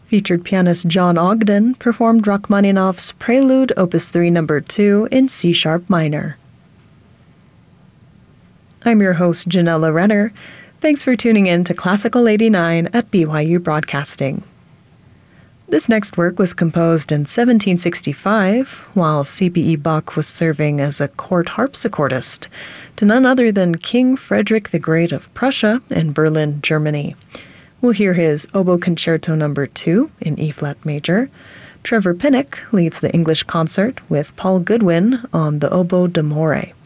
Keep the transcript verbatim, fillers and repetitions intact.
Featured pianist John Ogden performed Rachmaninoff's Prelude Opus three Number two in C-sharp minor. I'm your host, Janella Renner. Thanks for tuning in to Classical eighty-nine at B Y U Broadcasting. This next work was composed in seventeen sixty-five, while C P E Bach was serving as a court harpsichordist to none other than King Frederick the Great of Prussia in Berlin, Germany. We'll hear his Oboe Concerto Number two in E-flat major. Trevor Pinnock leads the English concert with Paul Goodwin on the oboe d'amore.